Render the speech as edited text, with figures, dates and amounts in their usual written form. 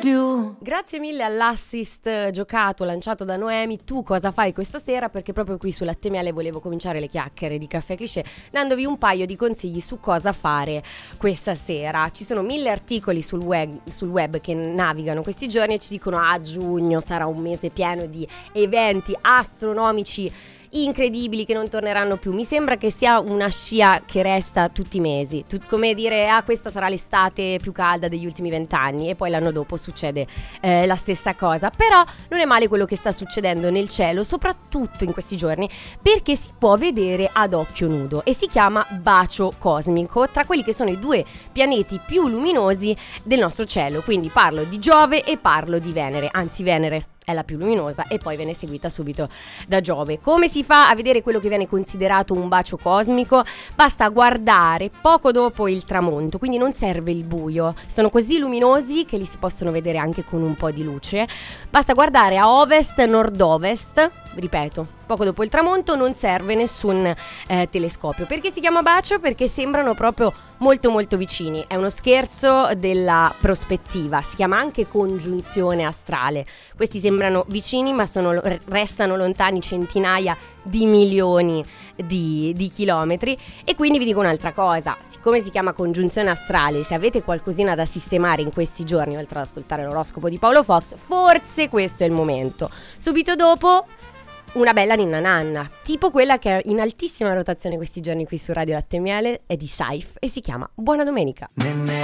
you. Grazie mille all'assist giocato, lanciato da Noemi. Tu cosa fai questa sera? Perché proprio qui su Latte e Miele volevo cominciare le chiacchiere di Caffè Cliché dandovi un paio di consigli su cosa fare questa sera. Ci sono 1000 articoli sul web che navigano questi giorni e ci dicono giugno sarà un mese pieno di eventi astronomici incredibili che non torneranno più. Mi sembra che sia una scia che resta tutti i mesi, come dire questa sarà l'estate più calda degli ultimi 20 anni e poi l'anno dopo succede la stessa cosa. Però non è male quello che sta succedendo nel cielo, soprattutto in questi giorni, perché si può vedere ad occhio nudo e si chiama bacio cosmico tra quelli che sono i due pianeti più luminosi del nostro cielo. Quindi parlo di Giove e parlo di Venere, anzi Venere è la più luminosa e poi viene seguita subito da Giove. Come si fa a vedere quello che viene considerato un bacio cosmico? Basta guardare poco dopo il tramonto, quindi non serve il buio, sono così luminosi che li si possono vedere anche con un po' di luce. Basta guardare a ovest, nord-ovest, ripeto, poco dopo il tramonto, non serve nessun telescopio. Perché si chiama bacio? Perché sembrano proprio molto molto vicini, è uno scherzo della prospettiva, si chiama anche congiunzione astrale. Questi sembrano vicini ma restano lontani centinaia di milioni di chilometri. E quindi vi dico un'altra cosa, siccome si chiama congiunzione astrale, se avete qualcosina da sistemare in questi giorni, oltre ad ascoltare l'oroscopo di Paolo Fox, forse questo è il momento. Subito dopo una bella ninna nanna, tipo quella che è in altissima rotazione questi giorni qui su Radio Latte e Miele, è di Saif e si chiama Buona Domenica.